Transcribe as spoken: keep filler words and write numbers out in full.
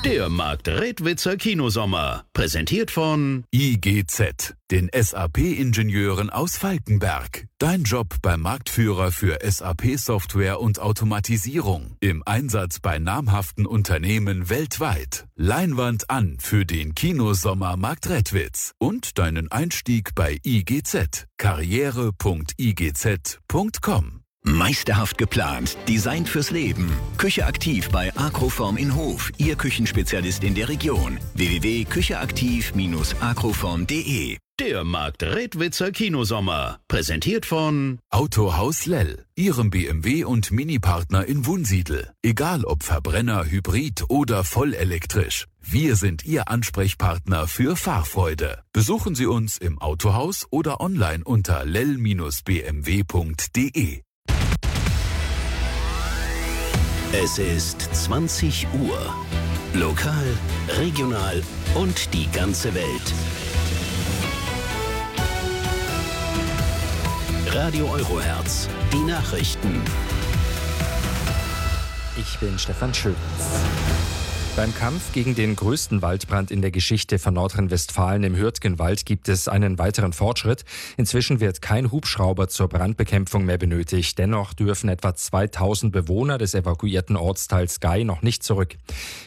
Der Markt-Redwitzer Kinosommer. Präsentiert von I G Z, den S A P-Ingenieuren aus Falkenberg. Dein Job beim Marktführer für S A P-Software und Automatisierung. Im Einsatz bei namhaften Unternehmen weltweit. Leinwand an für den Kinosommer Markt-Redwitz. Und deinen Einstieg bei I G Z. karriere punkt i g z punkt com. Meisterhaft geplant, designt fürs Leben. Küche aktiv bei Agroform in Hof, Ihr Küchenspezialist in der Region. w w w punkt kücheaktiv Bindestrich agroform punkt de. Der Markt-Redwitzer Kinosommer. Präsentiert von Autohaus Lell, Ihrem B M W und Mini-Partner in Wunsiedel. Egal ob Verbrenner, Hybrid oder vollelektrisch. Wir sind Ihr Ansprechpartner für Fahrfreude. Besuchen Sie uns im Autohaus oder online unter lell Bindestrich b m w punkt de. Es ist zwanzig Uhr. Lokal, regional und die ganze Welt. Radio Eurohertz, die Nachrichten. Ich bin Stefan Schulz. Beim Kampf gegen den größten Waldbrand in der Geschichte von Nordrhein-Westfalen im Hürtgenwald gibt es einen weiteren Fortschritt. Inzwischen wird kein Hubschrauber zur Brandbekämpfung mehr benötigt. Dennoch dürfen etwa zweitausend Bewohner des evakuierten Ortsteils Gei noch nicht zurück.